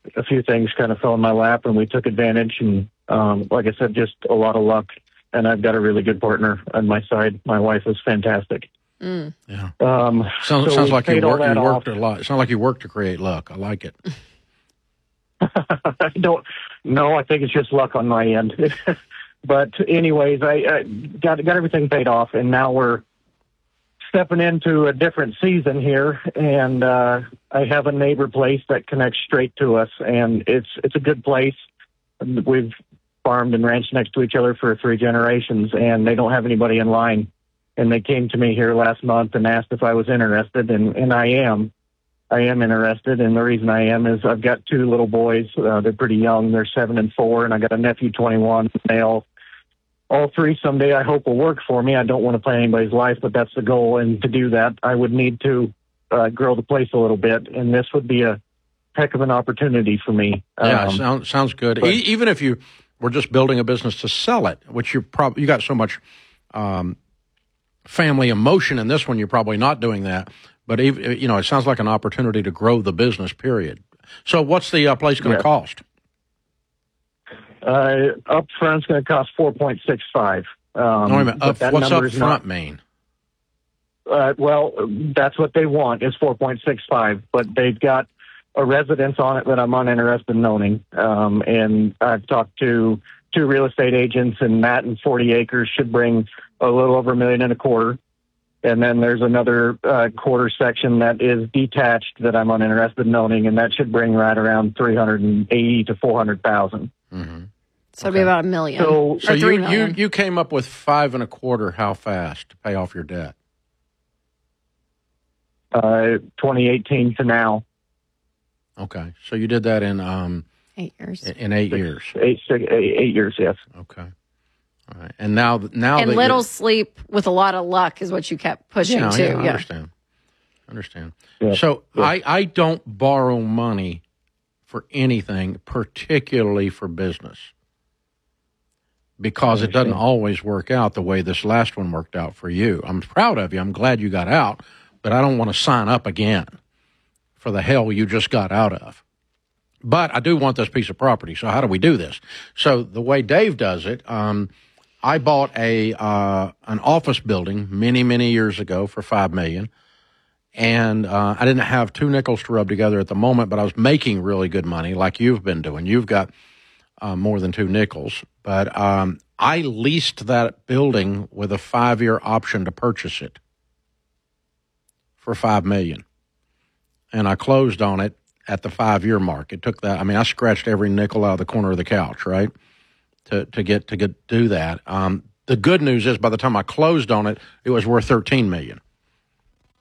a few things kind of fell in my lap, and we took advantage. And like I said, just a lot of luck. And I've got a really good partner on my side. My wife is fantastic. Mm. Yeah. So sounds like you worked off. a lot. Sounds like you worked to create luck. I like it. No, I think it's just luck on my end. But anyways, I got everything paid off, and now we're stepping into a different season here. And I have a neighbor place that connects straight to us, and it's a good place. We've farmed and ranched next to each other for 3 generations, and they don't have anybody in line. And they came to me here last month and asked if I was interested, and I am. I am interested, and the reason I am is I've got 2 little boys. They're pretty young. They're 7 and 4, and I got a nephew, 21. They all 3 someday I hope will work for me. I don't want to play anybody's life, but that's the goal. And to do that, I would need to grow the place a little bit, and this would be a heck of an opportunity for me. Yeah, sounds good. But, even if you were just building a business to sell it, which you got so much family emotion in this one, you're probably not doing that. But it sounds like an opportunity to grow the business. Period. So, what's the place going to cost? Up front's going to cost $4.65. Wait a minute. What's up front mean? Well, that's what they want is $4.65, but they've got a residence on it that I'm uninterested in owning. And I've talked to 2 real estate agents, and that and 40 acres should bring a little over $1.25 million. And then there's another quarter section that is detached that I'm uninterested in owning, and that should bring right around $380,000 to $400,000. Mm-hmm. So it'd be about $1 million. So $3 million. you came up with 5.25. How fast to pay off your debt? 2018 to now. Okay, so you did that in 8 years. In 8 years. 8 years, yes. Okay. All right. And now and little sleep with a lot of luck is what you kept pushing to. Yeah, I understand. Yeah. So yeah. I don't borrow money for anything, particularly for business, because it doesn't always work out the way this last one worked out for you. I'm proud of you. I'm glad you got out, but I don't want to sign up again for the hell you just got out of. But I do want this piece of property. So how do we do this? So the way Dave does it, I bought an office building many years ago for $5 million, and I didn't have 2 nickels to rub together at the moment, but I was making really good money, like you've been doing. You've got more than 2 nickels, but I leased that building with a 5-year option to purchase it for $5 million, and I closed on it at the 5-year mark. It took that. I mean, I scratched every nickel out of the corner of the couch, right? To do that. The good news is by the time I closed on it, it was worth $13 million.